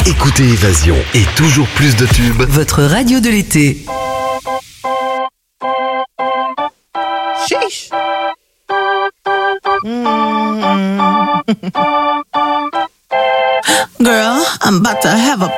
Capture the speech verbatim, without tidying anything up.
Écoutez Évasion et toujours plus de tubes. Votre radio de l'été. Sheesh. Mm. Girl, I'm about to have a